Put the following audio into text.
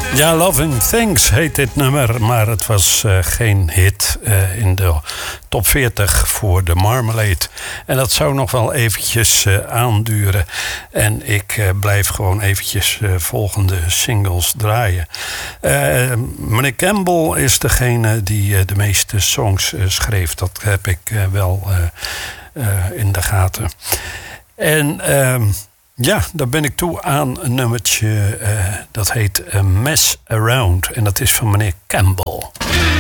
Ja, Loving Things heet dit nummer, maar het was geen hit in de top 40 voor de Marmalade. En dat zou nog wel eventjes aanduren. En ik blijf gewoon eventjes volgende singles draaien. Meneer Campbell is degene die de meeste songs schreef. Dat heb ik wel in de gaten. En ja, dan ben ik toe aan een nummertje dat heet Mess Around. En dat is van meneer Campbell.